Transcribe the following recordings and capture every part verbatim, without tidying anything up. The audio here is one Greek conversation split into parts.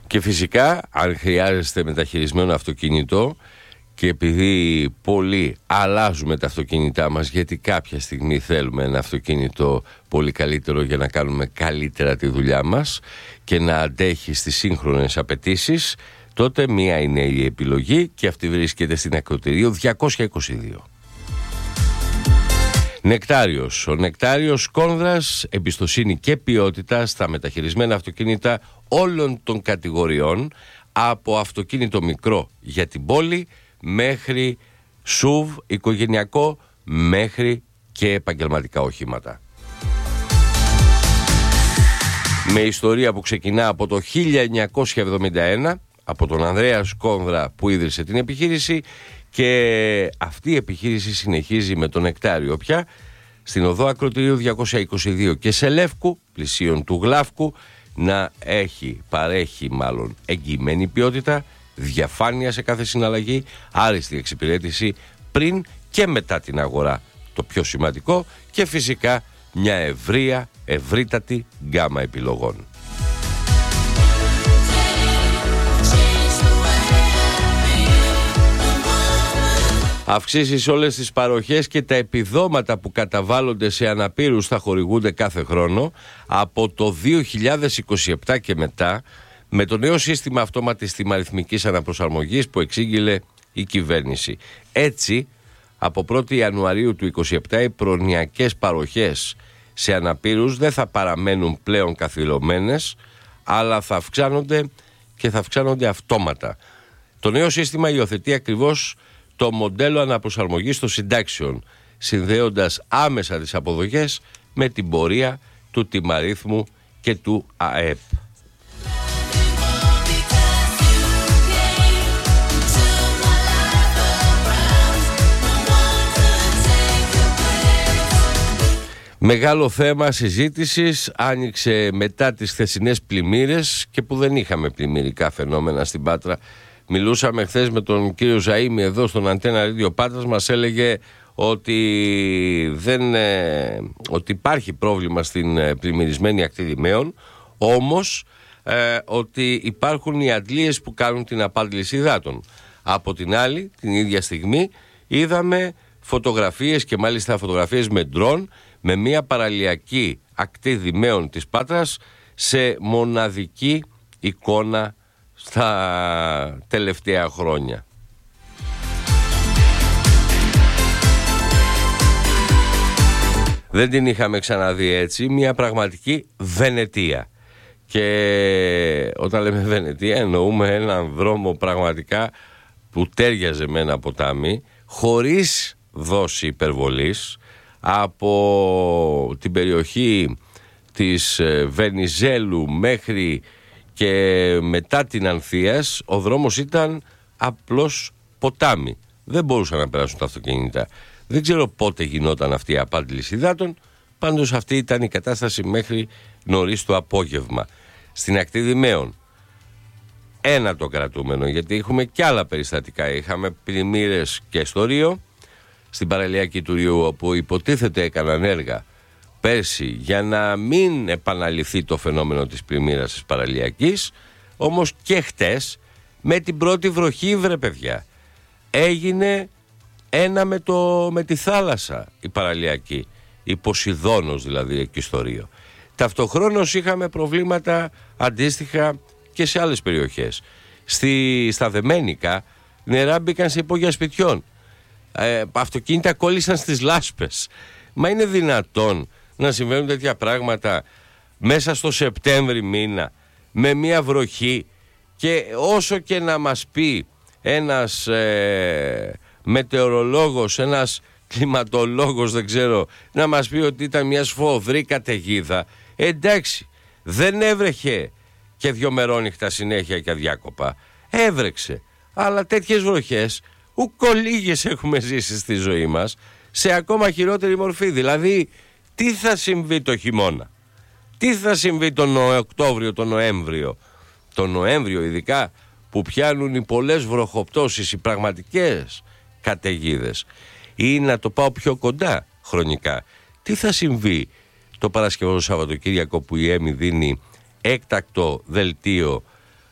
Και φυσικά, αν χρειάζεστε μεταχειρισμένο αυτοκίνητο, και επειδή πολλοί αλλάζουμε τα αυτοκίνητά μας, γιατί κάποια στιγμή θέλουμε ένα αυτοκίνητο πολύ καλύτερο για να κάνουμε καλύτερα τη δουλειά μας και να αντέχει στις σύγχρονες απαιτήσεις, τότε μία είναι η επιλογή και αυτή βρίσκεται στην Ακροτηρίου διακόσια είκοσι δύο. Νεκτάριος. Ο Νεκτάριος Κόνδρας, εμπιστοσύνη και ποιότητα στα μεταχειρισμένα αυτοκίνητα όλων των κατηγοριών, από αυτοκίνητο μικρό για την πόλη μέχρι σουβ, οικογενειακό, μέχρι και επαγγελματικά οχήματα. Με ιστορία που ξεκινά από το χίλια εννιακόσια εβδομήντα ένα, από τον Ανδρέα Κόνδρα που ίδρυσε την επιχείρηση, και αυτή η επιχείρηση συνεχίζει με τον Νεκτάριο πια στην οδό Ακροτηρίου διακόσια είκοσι δύο και σε Λεύκου, πλησίον του Γλάφκου, να έχει, παρέχει μάλλον εγγυημένη ποιότητα, διαφάνεια σε κάθε συναλλαγή, άριστη εξυπηρέτηση πριν και μετά την αγορά, το πιο σημαντικό, και φυσικά μια ευρεία, ευρύτατη γκάμα επιλογών. Αυξήσεις όλες τις παροχές και τα επιδόματα που καταβάλλονται σε αναπήρους θα χορηγούνται κάθε χρόνο από το δύο χιλιάδες είκοσι επτά και μετά, με το νέο σύστημα αυτόματης τιμαριθμικής αναπροσαρμογής που εξήγηλε η κυβέρνηση. Έτσι, από πρώτη Ιανουαρίου του είκοσι επτά οι προνοιακές παροχές σε αναπήρους δεν θα παραμένουν πλέον καθυλωμένες, αλλά θα αυξάνονται και θα αυξάνονται αυτόματα. Το νέο σύστημα υιοθετεί ακριβώς το μοντέλο αναπροσαρμογής των συντάξεων, συνδέοντας άμεσα τις αποδοχές με την πορεία του τιμαρίθμου και του ΑΕΠ. Μεγάλο θέμα συζήτησης άνοιξε μετά τις χθεσινές πλημμύρες, και που δεν είχαμε πλημμυρικά φαινόμενα στην Πάτρα. Μιλούσαμε χθες με τον κύριο Ζαΐμι εδώ στον Αντένα Radio Πάτρας, μας έλεγε ότι, δεν, ε, ότι υπάρχει πρόβλημα στην ε, πλημμυρισμένη ακτή Δημαίων, όμως ε, ότι υπάρχουν οι αντλίες που κάνουν την απάντληση υδάτων. Από την άλλη, την ίδια στιγμή είδαμε φωτογραφίες, και μάλιστα φωτογραφίες με ντρόν, με μια παραλιακή ακτή Δημαίων της Πάτρας σε μοναδική εικόνα στα τελευταία χρόνια. Δεν την είχαμε ξαναδεί έτσι, μια πραγματική Βενετία. Και όταν λέμε Βενετία εννοούμε έναν δρόμο πραγματικά που τέριαζε με ένα ποτάμι, χωρίς δόση υπερβολής, από την περιοχή της Βενιζέλου μέχρι και μετά την Ανθίας. Ο δρόμος ήταν απλώς ποτάμι, δεν μπορούσαν να περάσουν τα αυτοκίνητα. Δεν ξέρω πότε γινόταν αυτή η απάντηση υδάτων, πάντως αυτή ήταν η κατάσταση μέχρι νωρίς το απόγευμα. Στην ακτή Δημαίων ένα το κρατούμενο, γιατί έχουμε και άλλα περιστατικά. Είχαμε πλημμύρες και στο Ρίο, στην παραλιακή του Ριού, όπου υποτίθεται έκαναν έργα πέρσι για να μην επαναληφθεί το φαινόμενο της πλημμύρας της παραλιακής. Όμως και χτες, με την πρώτη βροχή, βρε παιδιά, έγινε ένα με, το, με τη θάλασσα η παραλιακή, η Ποσειδώνος δηλαδή, εκεί στο Ρίο. Ταυτοχρόνως είχαμε προβλήματα αντίστοιχα και σε άλλες περιοχές. Στη, στα Δεμένικα νερά μπήκαν σε υπόγεια σπιτιών. Ε, αυτοκίνητα κόλλησαν στις λάσπες. Μα είναι δυνατόν να συμβαίνουν τέτοια πράγματα μέσα στο Σεπτέμβρη μήνα, με μια βροχή? Και όσο και να μας πει ένας ε, μετεωρολόγος, ένας κλιματολόγος, δεν ξέρω, να μας πει ότι ήταν μια σφοδρή καταιγίδα, εντάξει, δεν έβρεχε και δυο μερόνυχτα συνέχεια και αδιάκοπα, έβρεξε, αλλά τέτοιες βροχές ούκο λίγες έχουμε ζήσει στη ζωή μας, σε ακόμα χειρότερη μορφή. Δηλαδή, τι θα συμβεί το χειμώνα, τι θα συμβεί τον Οκτώβριο, τον Νοέμβριο, τον Νοέμβριο ειδικά, που πιάνουν οι πολλές βροχοπτώσεις, οι πραγματικές καταιγίδες, ή να το πάω πιο κοντά χρονικά, τι θα συμβεί το Παρασκευό Σαββατοκύριακο που η ΕΜΗ δίνει έκτακτο δελτίο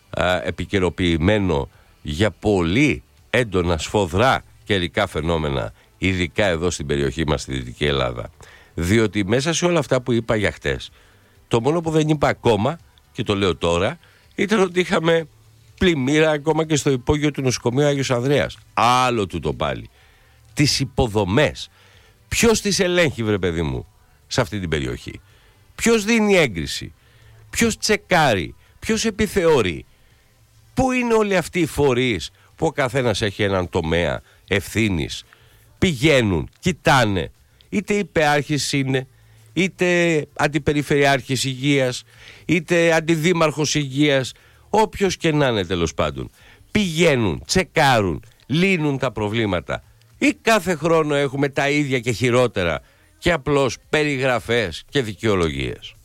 α, επικαιροποιημένο για πολύ έντονα σφοδρά καιρικά φαινόμενα, ειδικά εδώ στην περιοχή μας στη Δυτική Ελλάδα. Διότι μέσα σε όλα αυτά που είπα για χτες, το μόνο που δεν είπα ακόμα, και το λέω τώρα, ήταν ότι είχαμε πλημμύρα ακόμα και στο υπόγειο του νοσοκομείου Άγιος Ανδρέας. Άλλο του το πάλι. Τις υποδομές. Ποιος τις ελέγχει, βρε παιδί μου, σε αυτή την περιοχή? Ποιος δίνει έγκριση? Ποιος τσεκάρει? Ποιος επιθεωρεί? Πού είναι όλοι αυτοί οι φορείς που ο καθένας έχει έναν τομέα ευθύνης? Πηγαίνουν, κοιτάνε. Είτε υπεάρχης είναι, είτε αντιπεριφερειάρχης υγείας, είτε αντιδήμαρχος υγείας, όποιος και να είναι τέλος πάντων. Πηγαίνουν, τσεκάρουν, λύνουν τα προβλήματα. Ή κάθε χρόνο έχουμε τα ίδια και χειρότερα και απλώς περιγραφές και δικαιολογίες?